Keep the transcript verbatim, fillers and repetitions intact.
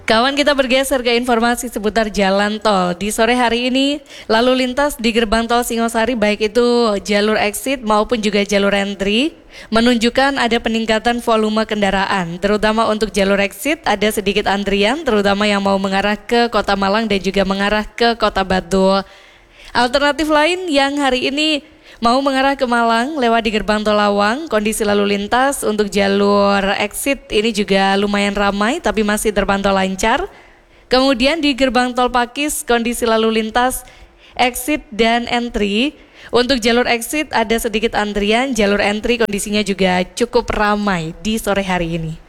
Kawan, kita bergeser ke informasi seputar jalan tol. Di sore hari ini, lalu lintas di gerbang tol Singosari baik itu jalur exit maupun juga jalur entry menunjukkan ada peningkatan volume kendaraan. Terutama untuk jalur exit ada sedikit antrian, terutama yang mau mengarah ke Kota Malang dan juga mengarah ke Kota Batu. Alternatif lain yang hari ini mau mengarah ke Malang lewat di gerbang tol Lawang, kondisi lalu lintas untuk jalur exit ini juga lumayan ramai tapi masih terpantau lancar. Kemudian di gerbang tol Pakis kondisi lalu lintas exit dan entry. Untuk jalur exit ada sedikit antrian, jalur entry kondisinya juga cukup ramai di sore hari ini.